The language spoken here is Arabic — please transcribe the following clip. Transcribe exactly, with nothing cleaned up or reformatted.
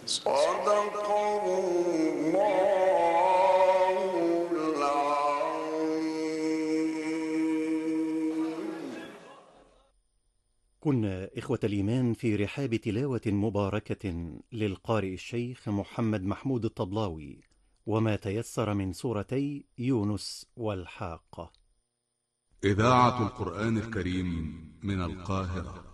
صدق الله العظيم. كنا إخوة الإيمان في رحاب تلاوة مباركة للقارئ الشيخ محمد محمود الطبلاوي، وما تيسر من سورتي يونس والحاقة. إذاعة القرآن الكريم من القاهرة.